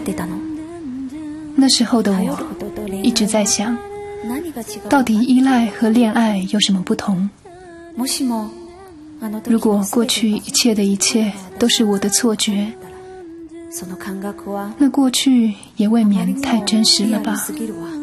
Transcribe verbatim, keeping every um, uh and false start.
那时候的我一直在想，到底依赖和恋爱有什么不同？如果过去一切的一切都是我的错觉，那过去也未免太真实了吧。